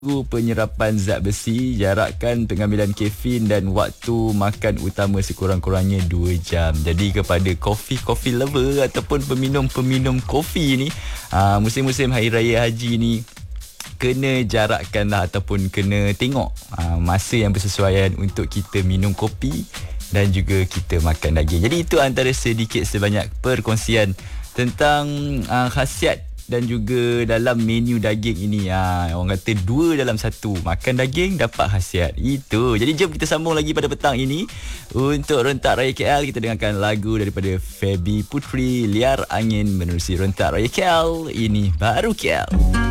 Penyerapan zat besi, jarakkan pengambilan kafein dan waktu makan utama sekurang-kurangnya 2 jam. Jadi kepada coffee lover ataupun peminum kopi ni, musim-musim Hari Raya Haji ni, kena jarakkanlah ataupun kena tengok masa yang bersesuaian untuk kita minum kopi dan juga kita makan daging. Jadi itu antara sedikit sebanyak perkongsian tentang khasiat dan juga dalam menu daging ini. Orang kata 2 dalam 1, makan daging dapat khasiat itu. Jadi jom kita sambung lagi pada petang ini. Untuk Rentak Raya KL, kita dengarkan lagu daripada Feby Putri, Liar Angin, menerusi Rentak Raya KL. Ini baru KL.